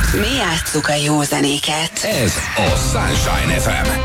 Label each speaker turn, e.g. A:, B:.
A: Mi játsszuk a jó zenéket.
B: Ez a Sunshine FM.